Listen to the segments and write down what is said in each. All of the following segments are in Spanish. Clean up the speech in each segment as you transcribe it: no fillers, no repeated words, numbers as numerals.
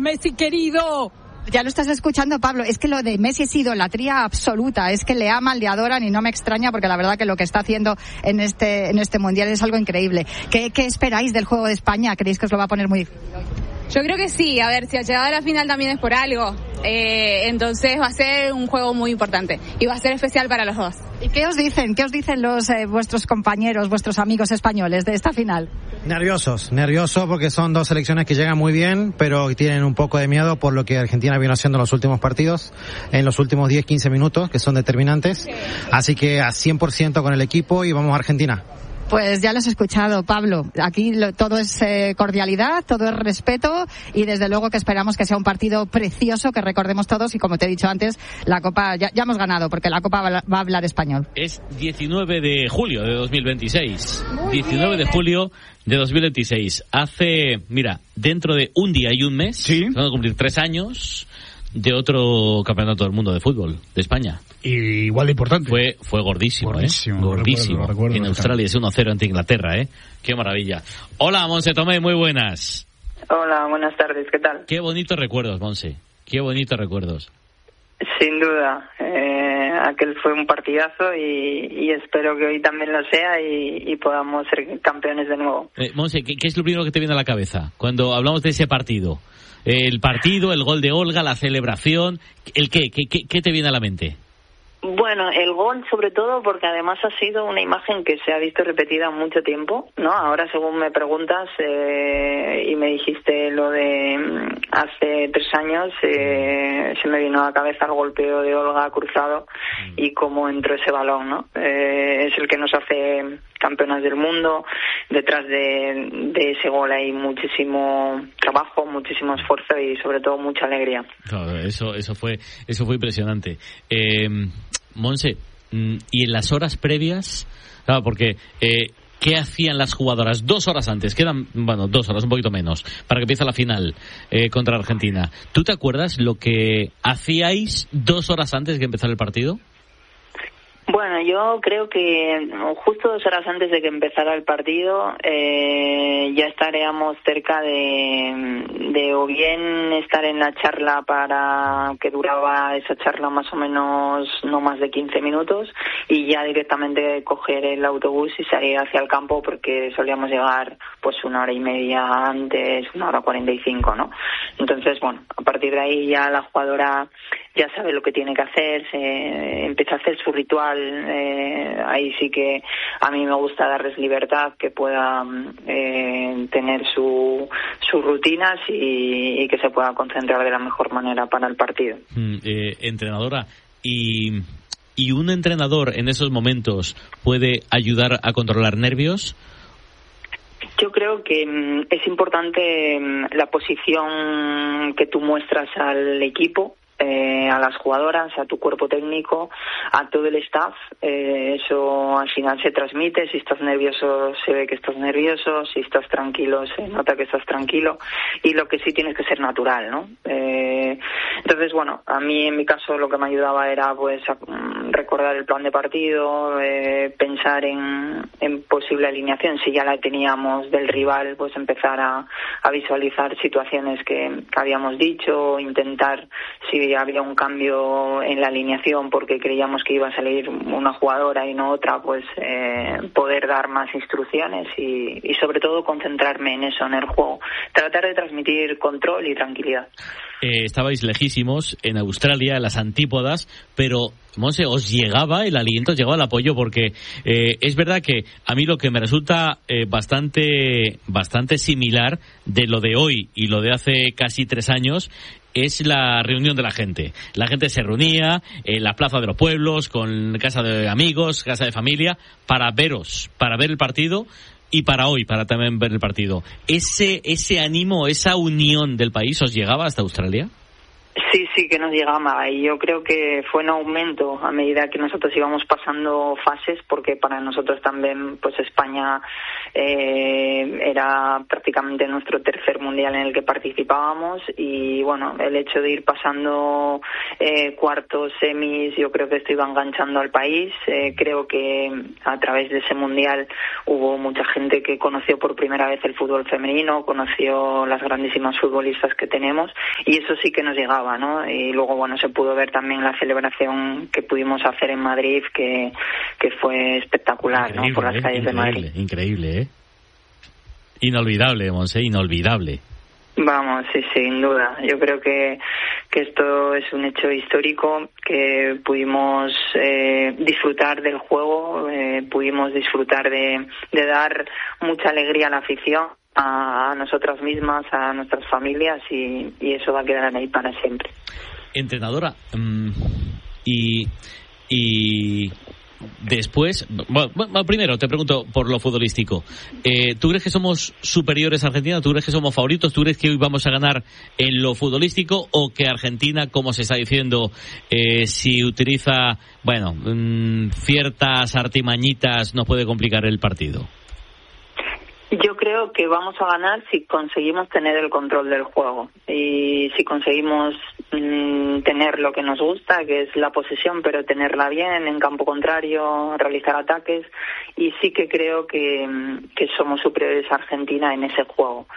Messi querido. Ya lo estás escuchando, Pablo. Es que lo de Messi es idolatría absoluta. Es que le aman, le adoran y no me extraña porque la verdad que lo que está haciendo en este mundial es algo increíble. ¿Qué esperáis del juego de España? ¿Creéis que os lo va a poner muy difícil hoy? Yo creo que sí. A ver, si ha llegado a la final también es por algo. Entonces va a ser un juego muy importante y va a ser especial para los dos. ¿Y qué os dicen? ¿Qué os dicen vuestros compañeros, vuestros amigos españoles de esta final? Nerviosos porque son dos selecciones que llegan muy bien, pero tienen un poco de miedo por lo que Argentina vino haciendo en los últimos partidos, en los últimos 10-15 minutos, que son determinantes. Sí. Así que a 100% con el equipo y vamos a Argentina. Pues ya lo has escuchado, Pablo. Aquí todo es cordialidad, todo es respeto y desde luego que esperamos que sea un partido precioso, que recordemos todos y como te he dicho antes, la Copa ya hemos ganado porque la Copa va a hablar español. Es 19 de julio de 2026. 19 de julio de 2026. Dentro de un día y un mes, ¿sí? Vamos a cumplir 3 años de otro campeonato del mundo de fútbol de España. Y igual de importante. Fue gordísimo. Gordísimo. Recuerdo, en Australia es 1-0 ante Inglaterra, Qué maravilla. Hola, Monse Tomé, muy buenas. Hola, buenas tardes, ¿qué tal? Qué bonitos recuerdos, Monse. Qué bonitos recuerdos. Sin duda. Aquel fue un partidazo y espero que hoy también lo sea y podamos ser campeones de nuevo. Monse, ¿qué es lo primero que te viene a la cabeza cuando hablamos de ese partido? El partido, el gol de Olga, la celebración, ¿el qué? ¿Qué te viene a la mente? Bueno, el gol sobre todo porque además ha sido una imagen que se ha visto repetida mucho tiempo, ¿no? Ahora según me preguntas y me dijiste lo de hace 3 años, se me vino a la cabeza el golpeo de Olga cruzado y cómo entró ese balón, ¿no? Es el que nos hace campeonas del mundo. Detrás de ese gol hay muchísimo trabajo, muchísimo esfuerzo y sobre todo mucha alegría. Claro, eso fue impresionante. Monse, y en las horas previas, claro, porque ¿qué hacían las jugadoras 2 horas antes? Quedan, 2 horas, un poquito menos, para que empiece la final contra Argentina. ¿Tú te acuerdas lo que hacíais 2 horas antes de que empezara el partido? Bueno, yo creo que justo 2 horas antes de que empezara el partido ya estaríamos cerca de o bien estar en la charla para que duraba esa charla más o menos no más de 15 minutos y ya directamente coger el autobús y salir hacia el campo porque solíamos llegar pues 1 hora y media antes, 1 hora 45, ¿no? Entonces, bueno, a partir de ahí ya la jugadora ya sabe lo que tiene que hacer, empieza a hacer su ritual, ahí sí que a mí me gusta darles libertad, que puedan tener sus rutinas y que se pueda concentrar de la mejor manera para el partido. Entrenadora, ¿y un entrenador en esos momentos puede ayudar a controlar nervios? Yo creo que es importante la posición que tú muestras al equipo, a las jugadoras, a tu cuerpo técnico, a todo el staff. Eso al final se transmite. Si estás nervioso se ve que estás nervioso, si estás tranquilo se nota que estás tranquilo y lo que sí tienes que ser natural, ¿no? Entonces, bueno, a mí en mi caso lo que me ayudaba era pues recordar el plan de partido, pensar en posible alineación. Si ya la teníamos del rival, pues empezar a visualizar situaciones que habíamos dicho, intentar si había un cambio en la alineación porque creíamos que iba a salir una jugadora y no otra, pues poder dar más instrucciones y sobre todo concentrarme en eso, en el juego, tratar de transmitir control y tranquilidad. Estabais lejísimos en Australia, en las antípodas, pero Monse, os llegaba el aliento, os llegaba el apoyo, porque es verdad que a mí lo que me resulta bastante similar de lo de hoy y lo de hace casi 3 años es la reunión de la gente. La gente se reunía en la plaza de los pueblos, con casa de amigos, casa de familia, para veros, para ver el partido y para hoy, para también ver el partido. ¿Ese ánimo, esa unión del país os llegaba hasta Australia? Sí, que nos llegaba, y yo creo que fue en aumento a medida que nosotros íbamos pasando fases, porque para nosotros también pues España era prácticamente nuestro tercer mundial en el que participábamos, y bueno, el hecho de ir pasando cuartos, semis, yo creo que esto iba enganchando al país. Creo que a través de ese mundial hubo mucha gente que conoció por primera vez el fútbol femenino, conoció las grandísimas futbolistas que tenemos, y eso sí que nos llegaba, ¿no? Y luego, bueno, se pudo ver también la celebración que pudimos hacer en Madrid, que fue espectacular, ¿no? Por las calles de Madrid. Increíble, ¿eh? Inolvidable, Montse, inolvidable. Vamos, sí, sin duda. Yo creo que esto es un hecho histórico, que pudimos disfrutar del juego, pudimos disfrutar de dar mucha alegría a la afición, a nosotras mismas, a nuestras familias, y eso va a quedar ahí para siempre. Entrenadora, y después, bueno, primero te pregunto por lo futbolístico. ¿Tú crees que somos superiores a Argentina? ¿Tú crees que somos favoritos? ¿Tú crees que hoy vamos a ganar en lo futbolístico, o que Argentina, como se está diciendo, si utiliza, bueno, ciertas artimañitas, nos puede complicar el partido? Yo creo que vamos a ganar si conseguimos tener el control del juego, y si conseguimos tener lo que nos gusta, que es la posesión, pero tenerla bien en campo contrario, realizar ataques, y sí que creo que somos superiores a Argentina en ese juego.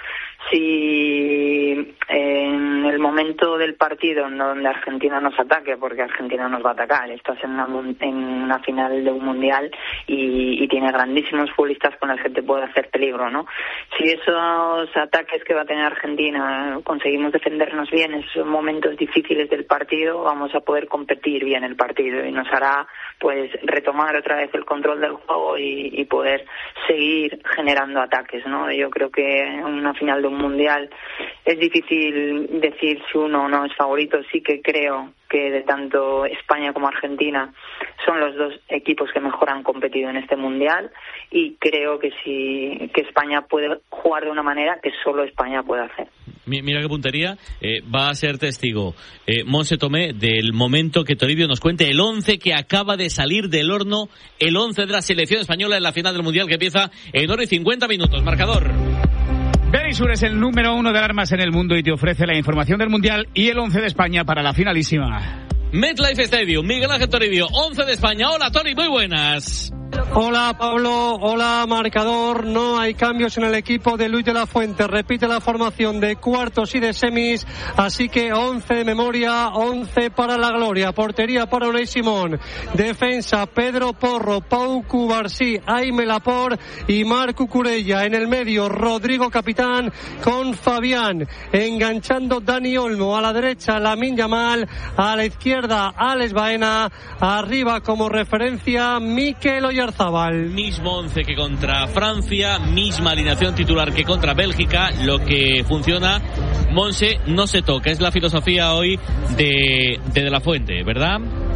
Si en el momento del partido en donde Argentina nos ataque, porque Argentina nos va a atacar, estás en una final de un mundial y tiene grandísimos futbolistas con los que te puede hacer peligro, ¿no? Si esos ataques que va a tener Argentina conseguimos defendernos bien en esos momentos difíciles del partido, vamos a poder competir bien el partido, y nos hará pues retomar otra vez el control del juego y poder seguir generando ataques, ¿no? Yo creo que en una final de un mundial es difícil decir si uno o no es favorito. Sí que creo que de tanto España como Argentina son los dos equipos que mejor han competido en este mundial, y creo que España puede jugar de una manera que solo España puede hacer. Mira qué puntería. Va a ser testigo Montse Tomé del momento que Toribio nos cuente el 11 que acaba de salir del horno, el 11 de la selección española en la final del mundial, que empieza en hora y 50 minutos. Marcador. Verisur es el número 1 de alarmas en el mundo y te ofrece la información del mundial y el 11 de España para la finalísima. MetLife Stadium, Miguel Ángel Toribio, 11 de España. Hola, Tori, muy buenas. Hola Pablo, hola marcador. No hay cambios en el equipo de Luis de la Fuente. Repite la formación de cuartos y de semis, así que 11 de memoria, 11 para la gloria. Portería para Unai Simón. Defensa Pedro Porro, Pau Cubarsí, Aime Laporte y Marc Cucurella. En el medio Rodrigo Capitán con Fabián. Enganchando Dani Olmo. A la derecha Lamine Yamal. A la izquierda Alex Baena. Arriba como referencia Mikel Oyarzabal. Mismo 11 que contra Francia, misma alineación titular que contra Bélgica. Lo que funciona, Montse, no se toca. Es la filosofía hoy de la Fuente, ¿verdad?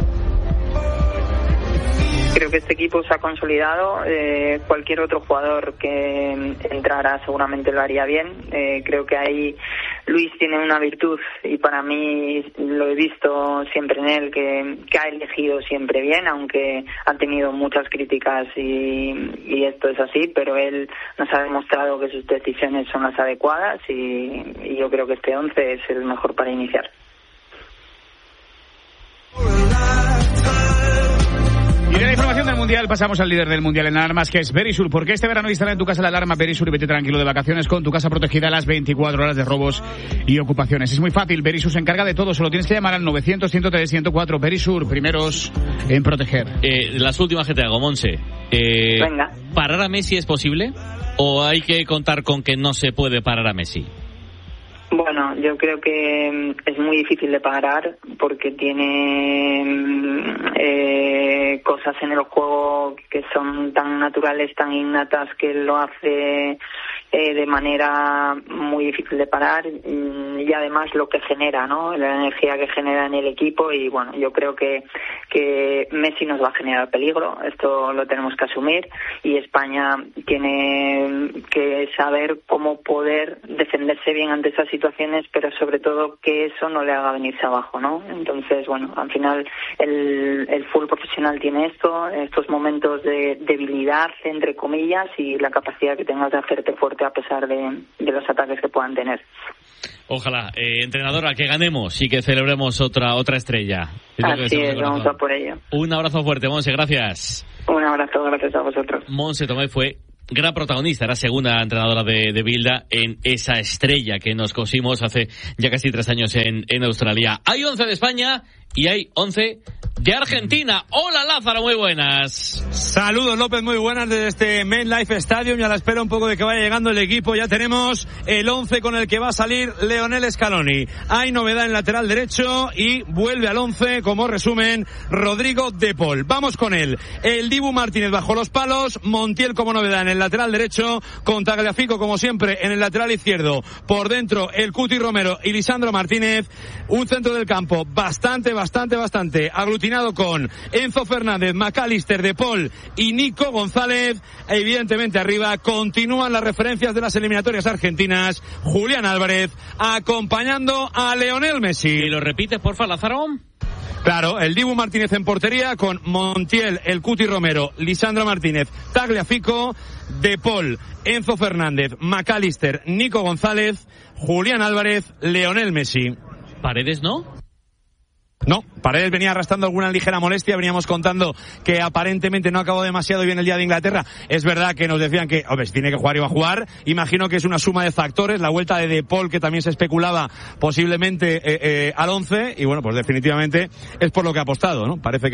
Creo que este equipo se ha consolidado. Cualquier otro jugador que entrara seguramente lo haría bien. Creo que ahí Luis tiene una virtud, y para mí lo he visto siempre en él, que ha elegido siempre bien, aunque ha tenido muchas críticas y esto es así, pero él nos ha demostrado que sus decisiones son las adecuadas, y yo creo que este 11 es el mejor para iniciar. Y de la información del Mundial pasamos al líder del Mundial en alarmas, que es Verisur. Porque este verano instala en tu casa la alarma Verisur y vete tranquilo de vacaciones con tu casa protegida a las 24 horas de robos y ocupaciones. Es muy fácil, Verisur se encarga de todo. Solo tienes que llamar al 900-103-104. Verisur, primeros en proteger. Las últimas que te hago, Montse. Venga. ¿Parar a Messi es posible? ¿O hay que contar con que no se puede parar a Messi? Bueno, yo creo que es muy difícil de parar, porque tiene cosas en el juego que son tan naturales, tan innatas, que lo hace de manera muy difícil de parar, y además lo que genera, ¿no? La energía que genera en el equipo, y bueno, yo creo que que Messi nos va a generar peligro, esto lo tenemos que asumir, y España tiene que saber cómo poder defenderse bien ante esas situaciones, pero sobre todo que eso no le haga venirse abajo, ¿no? Entonces, bueno, al final el fútbol profesional tiene estos momentos de debilidad, entre comillas, y la capacidad que tengas de hacerte fuerte a pesar de los ataques que puedan tener. Ojalá, entrenadora, que ganemos y que celebremos otra estrella. Así es, vamos a por ello. Un abrazo fuerte, Monse, gracias. Un abrazo, gracias a vosotros. Monse Tomé fue gran protagonista, era segunda entrenadora de Bilda en esa estrella que nos cosimos hace ya casi 3 años en Australia. Hay 11 de España y hay 11 de Argentina. Hola Lázaro, muy buenas. Saludos López, muy buenas desde este MetLife Stadium, y a la espera un poco de que vaya llegando el equipo. Ya tenemos el 11 con el que va a salir Lionel Scaloni. Hay novedad en lateral derecho y vuelve al 11 como resumen Rodrigo de Paul. Vamos con él. El Dibu Martínez bajo los palos, Montiel como novedad en el lateral derecho, con Tagliafico como siempre en el lateral izquierdo. Por dentro el Cuti Romero y Lisandro Martínez. Un centro del campo bastante aglutinado con Enzo Fernández, McAllister, De Paul y Nico González. Evidentemente arriba continúan las referencias de las eliminatorias argentinas. Julián Álvarez acompañando a Lionel Messi. ¿Y lo repites, porfa, Lázaro? Claro, el Dibu Martínez en portería con Montiel, el Cuti Romero, Lisandro Martínez, Tagliafico, De Paul, Enzo Fernández, McAllister, Nico González, Julián Álvarez, Lionel Messi. ¿Paredes no? No, Paredes venía arrastrando alguna ligera molestia, veníamos contando que aparentemente no acabó demasiado bien el día de Inglaterra. Es verdad que nos decían que, si tiene que jugar iba a jugar. Imagino que es una suma de factores, la vuelta de Paul, que también se especulaba posiblemente al 11, y bueno, pues definitivamente es por lo que ha apostado, ¿no? Parece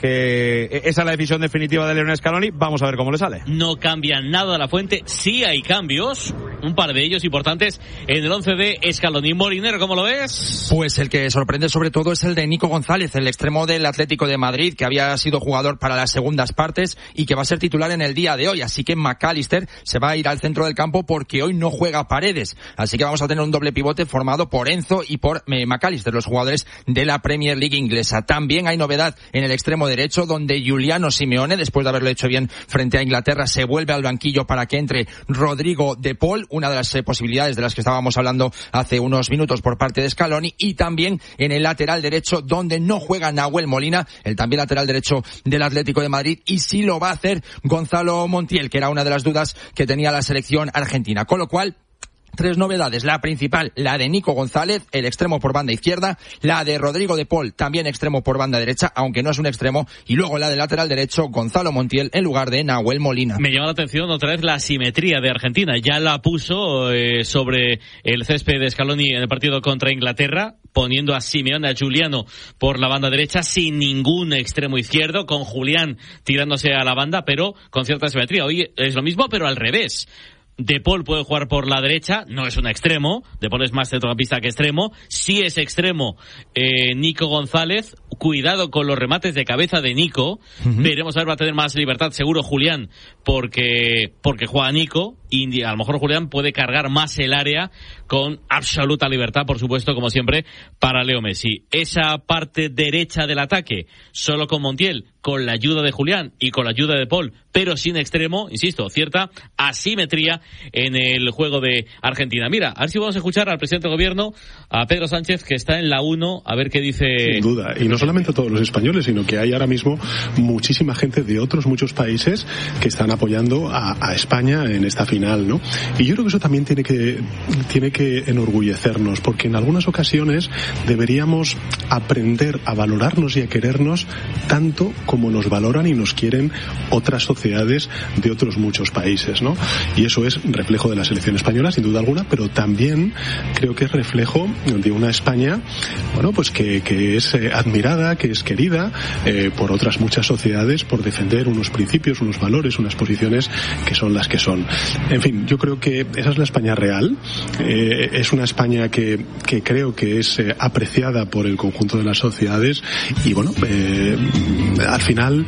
que esa es la decisión definitiva de Lionel Scaloni. Vamos a ver cómo le sale. No cambia nada la fuente, sí hay cambios, un par de ellos importantes en el 11 de Scaloni. Molinero, ¿cómo lo ves? Pues el que sorprende sobre todo es el de Nico González, el extremo del Atlético de Madrid, que había sido jugador para las segundas partes y que va a ser titular en el día de hoy. Así que McAllister se va a ir al centro del campo porque hoy no juega Paredes. Así que vamos a tener un doble pivote formado por Enzo y por McAllister, los jugadores de la Premier League inglesa. También hay novedad en el extremo derecho, donde Giuliano Simeone, después de haberlo hecho bien frente a Inglaterra, se vuelve al banquillo para que entre Rodrigo de Paul, una de las posibilidades de las que estábamos hablando hace unos minutos por parte de Scaloni. Y también en el lateral derecho, donde no juega Nahuel Molina, el también lateral derecho del Atlético de Madrid, y sí lo va a hacer Gonzalo Montiel, que era una de las dudas que tenía la selección argentina. Con lo cual, 3 novedades. La principal, la de Nico González, el extremo por banda izquierda, la de Rodrigo de Paul, también extremo por banda derecha, aunque no es un extremo, y luego la de lateral derecho, Gonzalo Montiel, en lugar de Nahuel Molina. Me llama la atención otra vez la asimetría de Argentina. Ya la puso sobre el césped de Scaloni en el partido contra Inglaterra, poniendo a Simeone, a Giuliano por la banda derecha, sin ningún extremo izquierdo, con Julián tirándose a la banda, pero con cierta asimetría. Hoy es lo mismo, pero al revés. De Paul puede jugar por la derecha, no es un extremo, De Paul es más centrocampista que extremo, sí es extremo Nico González, cuidado con los remates de cabeza de Nico, veremos a ver, va a tener más libertad seguro Julián, porque juega Nico, y a lo mejor Julián puede cargar más el área con absoluta libertad, por supuesto, como siempre, para Leo Messi. Esa parte derecha del ataque, solo con Montiel, con la ayuda de Julián y con la ayuda de Paul, pero sin extremo, insisto, cierta asimetría en el juego de Argentina. Mira, a ver si vamos a escuchar al presidente del gobierno, a Pedro Sánchez, que está en la 1, a ver qué dice. Sin duda, y no solamente todos los españoles, sino que hay ahora mismo muchísima gente de muchos países que están apoyando a España en esta final, ¿no? Y yo creo que eso también tiene que enorgullecernos, porque en algunas ocasiones deberíamos aprender a valorarnos y a querernos tanto como nos valoran y nos quieren otras sociedades de otros muchos países, ¿no? Y eso es reflejo de la selección española, sin duda alguna, pero también creo que es reflejo de una España, bueno, pues que es admirada, que es querida por otras muchas sociedades, por defender unos principios, unos valores, unas posiciones que son las que son. En fin, yo creo que esa es la España real. Es una España que creo que es apreciada por el conjunto de las sociedades, y bueno, al final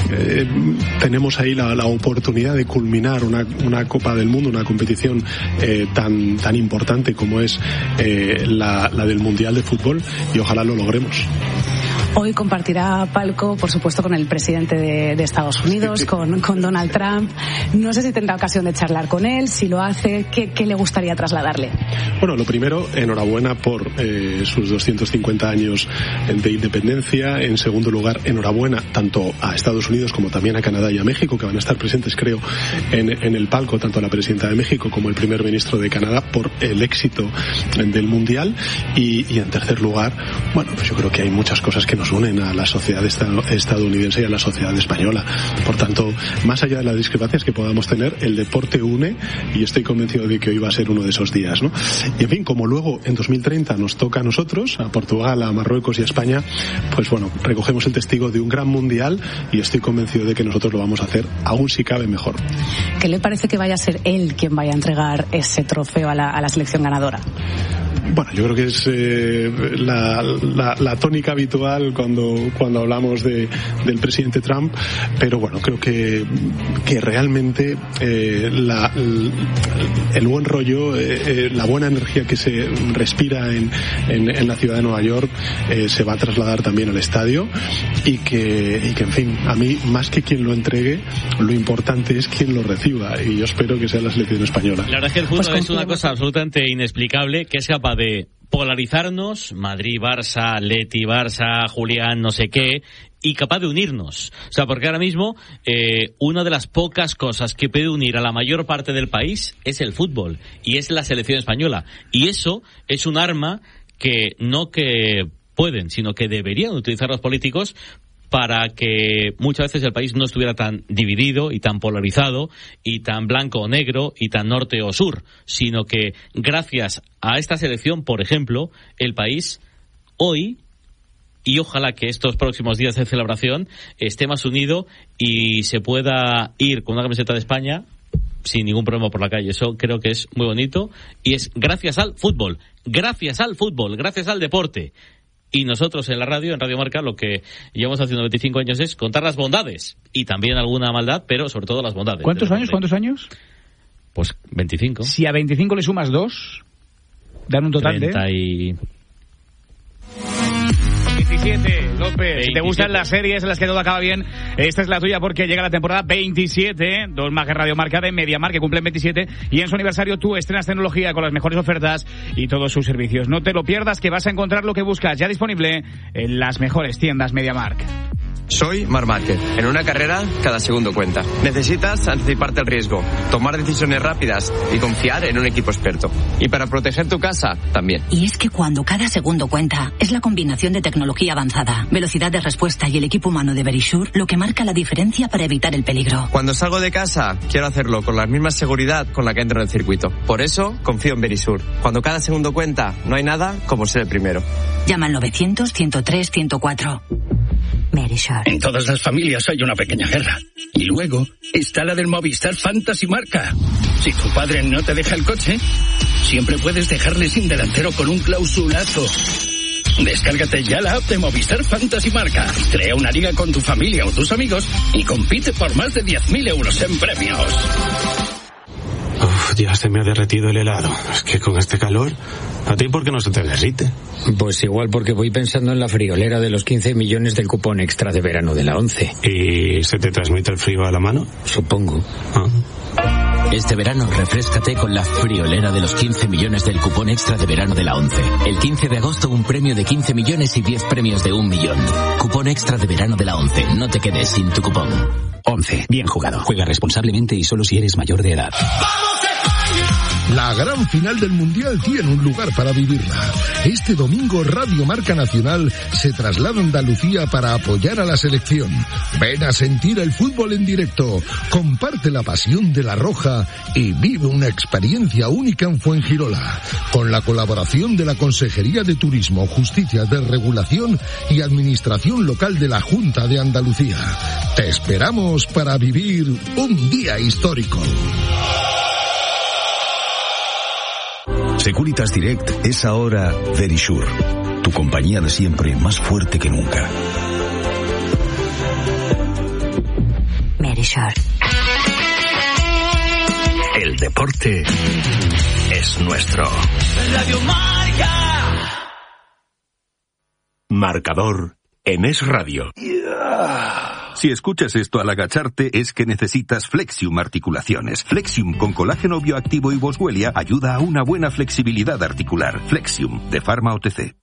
tenemos ahí la oportunidad de culminar una Copa del Mundo, una competición tan importante como es la del Mundial de Fútbol, y ojalá lo logremos. Hoy compartirá palco, por supuesto, con el presidente de Estados Unidos, con Donald Trump. No sé si tendrá ocasión de charlar con él, si lo hace, ¿qué le gustaría trasladarle? Bueno, lo primero, enhorabuena por sus 250 años de independencia. En segundo lugar, enhorabuena tanto a Estados Unidos como también a Canadá y a México, que van a estar presentes, creo, en el palco, tanto la presidenta de México como el primer ministro de Canadá, por el éxito del Mundial. Y en tercer lugar, bueno, pues yo creo que hay muchas cosas que nos unen a la sociedad estadounidense y a la sociedad española. Por tanto, más allá de las discrepancias que podamos tener, el deporte une, y estoy convencido de que hoy va a ser uno de esos días, ¿no? Y en fin, como luego en 2030 nos toca a nosotros, a Portugal, a Marruecos y a España, pues bueno, recogemos el testigo de un gran mundial y estoy convencido de que nosotros lo vamos a hacer aún si cabe mejor. ¿Qué le parece que vaya a ser él quien vaya a entregar ese trofeo a la selección ganadora? Bueno, yo creo que es la tónica habitual cuando hablamos del presidente Trump, pero bueno, creo que realmente el buen rollo, la buena energía que se respira en la ciudad de Nueva York se va a trasladar también al estadio y que en fin, a mí más que quien lo entregue, lo importante es quien lo reciba, y yo espero que sea la selección española. La verdad es que el fútbol es una cosa absolutamente inexplicable, que es capaz de polarizarnos, Madrid, Barça, Leti, Barça, Julián, no sé qué, y capaz de unirnos. O sea, porque ahora mismo una de las pocas cosas que puede unir a la mayor parte del país es el fútbol, y es la selección española. Y eso es un arma que no que pueden, sino que deberían utilizar los políticos para que muchas veces el país no estuviera tan dividido y tan polarizado y tan blanco o negro y tan norte o sur, sino que gracias a esta selección, por ejemplo, el país hoy, y ojalá que estos próximos días de celebración esté más unido y se pueda ir con una camiseta de España sin ningún problema por la calle. Eso creo que es muy bonito, y es gracias al fútbol, gracias al deporte. Y nosotros en la radio, en Radio Marca, lo que llevamos haciendo 25 años es contar las bondades y también alguna maldad, pero sobre todo las bondades. ¿Cuántos años? Pues 25. Si a 25 le sumas 2, dan un total 30 de 27, López. 27. Si te gustan las series en las que todo acaba bien, esta es la tuya, porque llega la temporada 27, dos más que Radio Marca de MediaMarkt, que cumplen 27, y en su aniversario tú estrenas tecnología con las mejores ofertas y todos sus servicios. No te lo pierdas, que vas a encontrar lo que buscas, ya disponible en las mejores tiendas MediaMarkt. Soy Marc Márquez. En una carrera, cada segundo cuenta. Necesitas anticiparte al riesgo, tomar decisiones rápidas y confiar en un equipo experto. Y para proteger tu casa, también. Y es que cuando cada segundo cuenta, es la combinación de tecnología avanzada, velocidad de respuesta y el equipo humano de Verisure lo que marca la diferencia para evitar el peligro. Cuando salgo de casa, quiero hacerlo con la misma seguridad con la que entro en el circuito. Por eso, confío en Verisure. Cuando cada segundo cuenta, no hay nada como ser el primero. Llama al 900-103-104. Verisure. En todas las familias hay una pequeña guerra. Y luego está la del Movistar Fantasy Marca. Si tu padre no te deja el coche, siempre puedes dejarle sin delantero con un clausulazo. Descárgate ya la app de Movistar Fantasy Marca. Crea una liga con tu familia o tus amigos y compite por más de 10.000 euros en premios. Uf, ya se me ha derretido el helado. Es que con este calor, ¿a ti por qué no se te derrite? Pues igual porque voy pensando en la friolera de los 15 millones del cupón extra de verano de la 11. ¿Y se te transmite el frío a la mano? Supongo. Este verano refréscate con la friolera de los 15 millones del cupón extra de verano de la 11. El 15 de agosto un premio de 15 millones y 10 premios de 1 millón. Cupón extra de verano de la 11. No te quedes sin tu cupón. 11. Bien jugado. Juega responsablemente y solo si eres mayor de edad. La gran final del Mundial tiene un lugar para vivirla. Este domingo Radio Marca Nacional se traslada a Andalucía para apoyar a la selección. Ven a sentir el fútbol en directo, comparte la pasión de la Roja y vive una experiencia única en Fuengirola, con la colaboración de la Consejería de Turismo, Justicia, Desregulación y Administración Local de la Junta de Andalucía. Te esperamos para vivir un día histórico. Securitas Direct es ahora Verisure, tu compañía de siempre, más fuerte que nunca. Verisure. El deporte es nuestro. Radio Marca. Marcador en Es Radio. Si escuchas esto al agacharte es que necesitas Flexium Articulaciones. Flexium con colágeno bioactivo y Boswellia ayuda a una buena flexibilidad articular. Flexium de Pharma OTC.